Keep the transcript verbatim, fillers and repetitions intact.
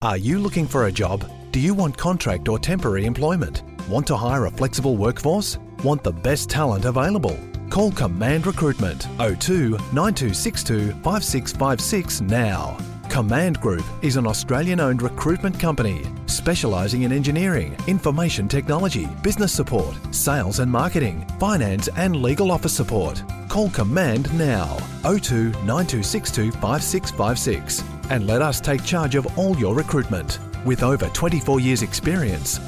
Are you looking for a job? Do you want contract or temporary employment? Want to hire a flexible workforce? Want the best talent available? Call Command Recruitment oh two nine two six two five six five six now. Command Group is an Australian-owned recruitment company specialising in engineering, information technology, business support, sales and marketing, finance and legal office support. Call Command now oh two nine two six two five six five six and let us take charge of all your recruitment. With over twenty-four years experience,